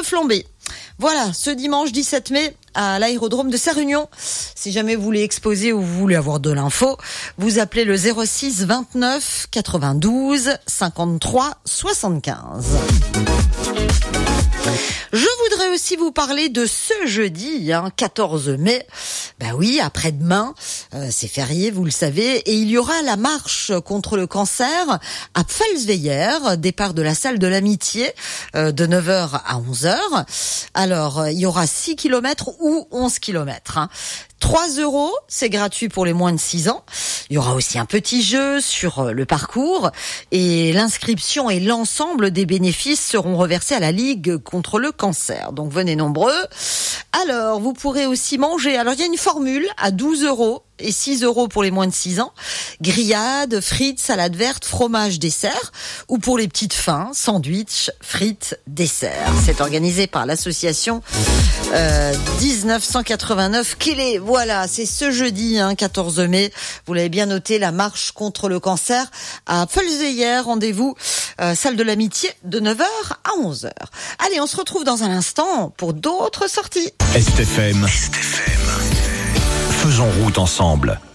flambée. Voilà, ce dimanche 17 mai à l'aérodrome de Sarre-Union. Si jamais vous voulez exposer ou vous voulez avoir de l'info, vous appelez le 06 29 92 53 75. Je voudrais aussi vous parler de ce jeudi, 14 mai. Ben oui, après-demain, c'est férié, vous le savez, et il y aura la marche contre le cancer à Pfalzweier, départ de la salle de l'Amitié, de 9h à 11h. Alors, il y aura 6 km ou 11 km. 3 €, c'est gratuit pour les moins de 6 ans. Il y aura aussi un petit jeu sur le parcours et l'inscription et l'ensemble des bénéfices seront reversés à la Ligue contre le cancer. Donc venez nombreux. Alors, vous pourrez aussi manger. Alors, il y a une formule à 12 € et 6 € pour les moins de 6 ans. Grillades, frites, salade verte, fromage, dessert. Ou pour les petites fins, sandwich, frites, dessert. C'est organisé par l'association 1989 Kélé. Voilà, c'est ce jeudi, 14 mai. Vous l'avez bien noté, la marche contre le cancer à Pfalzweier. Rendez-vous, salle de l'Amitié, de 9h à 11h. Allez, on se retrouve dans un instant pour d'autres sorties. STFM. Faisons route ensemble.